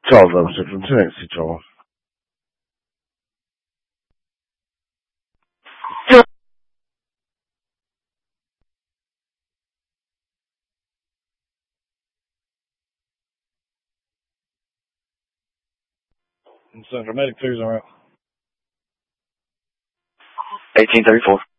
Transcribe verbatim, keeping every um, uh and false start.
Salva, Central Tennessee, Joel. Central Medic two's all right. eighteen thirty-four.